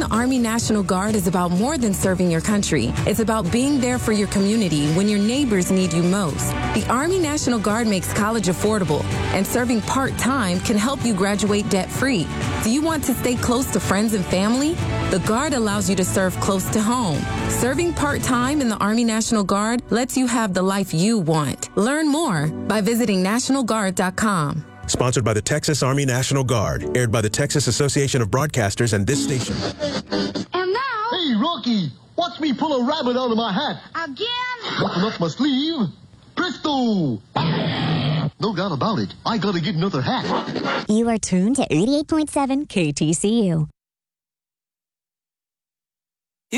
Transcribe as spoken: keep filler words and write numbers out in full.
the Army National Guard is about more than serving your country. It's about being there for your community when your neighbors need you most. The Army National Guard makes college affordable, and serving part-time can help you graduate debt-free. Do you want to stay close to friends and family? The Guard allows you to serve close to home. Serving part-time in the Army National Guard lets you have the life you want. Learn more by visiting national guard dot com. Sponsored by the Texas Army National Guard. Aired by the Texas Association of Broadcasters and this station. And now... Hey, Rocky, watch me pull a rabbit out of my hat. Again? Button up my sleeve. Presto! No doubt about it. I gotta get another hat. You are tuned to eighty-eight point seven K T C U.